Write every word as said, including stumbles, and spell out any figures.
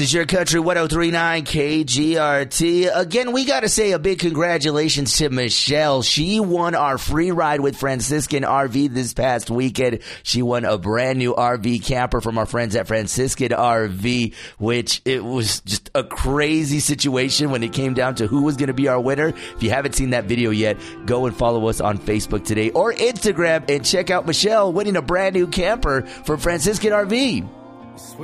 This is your country one oh three point nine K G R T. Again, we got to say a big congratulations to Michelle. She won our free ride with Franciscan R V this past weekend. She won a brand new R V camper from our friends at Franciscan R V, which it was just a crazy situation when it came down to who was going to be our winner. If you haven't seen that video yet, go and follow us on Facebook today or Instagram and check out Michelle winning a brand new camper from Franciscan R V.